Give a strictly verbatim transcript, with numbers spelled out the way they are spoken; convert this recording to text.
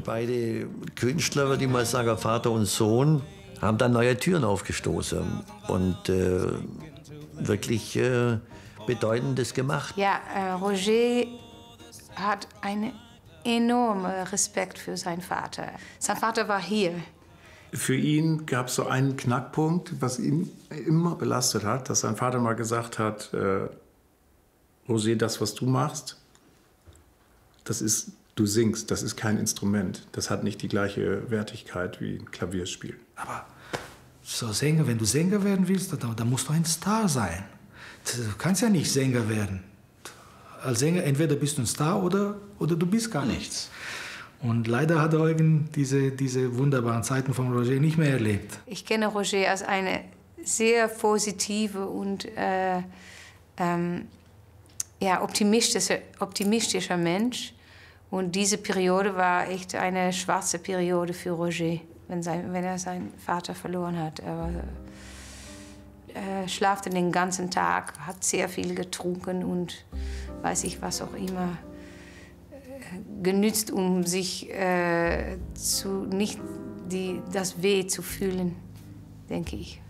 Beide Künstler, würde ich mal sagen, Vater und Sohn, haben dann neue Türen aufgestoßen und äh, wirklich äh, Bedeutendes gemacht. Ja, äh, Roger hat einen enormen Respekt für seinen Vater. Sein Vater war hier. Für ihn gab es so einen Knackpunkt, was ihn immer belastet hat, dass sein Vater mal gesagt hat, äh, Roger, das, was du machst, das ist, du singst, das ist kein Instrument. Das hat nicht die gleiche Wertigkeit wie ein Klavierspiel. Aber so Sänger, wenn du Sänger werden willst, dann, dann musst du ein Star sein. Du kannst ja nicht Sänger werden. Als Sänger entweder bist du ein Star oder, oder du bist gar nichts. Und leider hat Eugen diese, diese wunderbaren Zeiten von Roger nicht mehr erlebt. Ich kenne Roger als eine sehr positive und äh, ähm, ja, optimistische, optimistischer Mensch. Und diese Periode war echt eine schwarze Periode für Roger, wenn, sein, wenn er seinen Vater verloren hat. Er war, äh, schlafte den ganzen Tag, hat sehr viel getrunken und weiß ich was auch immer genützt, um sich äh, zu, nicht die, das Weh zu fühlen, denke ich.